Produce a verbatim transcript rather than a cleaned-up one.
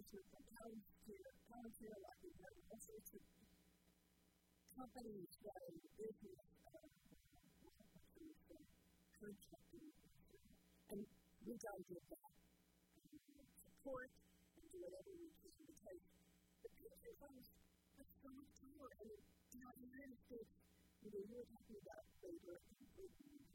investment from Palantir, Palantir, like we have all sorts of companies that are in the business of contracting. And we've got to give that support and do whatever we can because the pension funds have so much power. And you know, in the United States, you know, you were talking about labor and labor